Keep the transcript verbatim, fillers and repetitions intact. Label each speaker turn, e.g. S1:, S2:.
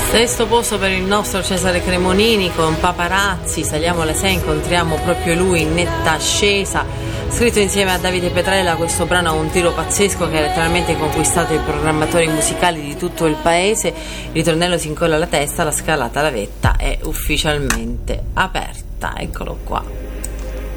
S1: Sesto posto per il nostro Cesare Cremonini con Paparazzi, saliamo alle sei, incontriamo proprio lui in netta ascesa, scritto insieme a Davide Petrella. Questo brano ha un tiro pazzesco che ha letteralmente conquistato i programmatori musicali di tutto il paese. Il ritornello si incolla alla testa, la scalata alla vetta è ufficialmente aperta, eccolo qua.